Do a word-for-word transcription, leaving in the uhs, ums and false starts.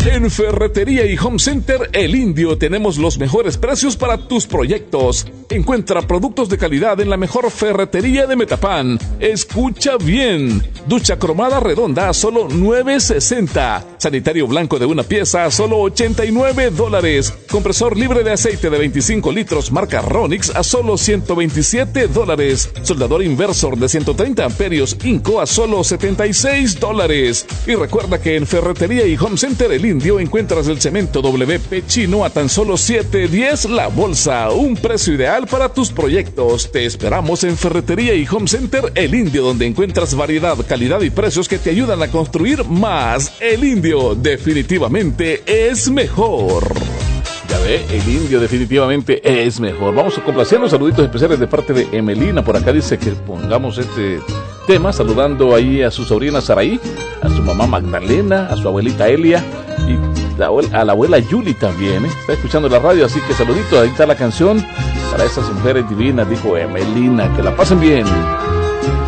En Ferretería y Home Center El Indio tenemos los mejores precios para tus proyectos. Encuentra productos de calidad en la mejor ferretería de Metapán. Escucha bien. Ducha cromada redonda a solo nueve sesenta. Sanitario blanco de una pieza a solo ochenta y nueve dólares. Compresor libre de aceite de veinticinco litros marca Ronix a solo ciento veintisiete dólares. Soldador inversor de ciento treinta amperios Inco a solo setenta y seis dólares. Y recuerda que en Ferretería y Home Center El Indio encuentras el cemento W P chino a tan solo siete diez la bolsa. Un precio ideal para tus proyectos. Te esperamos en Ferretería y Home Center El Indio, donde encuentras variedad, calidad y precios que te ayudan a construir más. El Indio definitivamente es mejor. Ya ve, El Indio definitivamente es mejor. Vamos a complacer los saluditos especiales de parte de Emelina. Por acá dice que pongamos este tema, saludando ahí a su sobrina Saraí, a su mamá Magdalena, a su abuelita Elia y la abuela, a la abuela Yuli también, ¿eh? Está escuchando la radio, así que saluditos. Ahí está la canción para esas mujeres divinas, dijo Emelina. Que la pasen bien.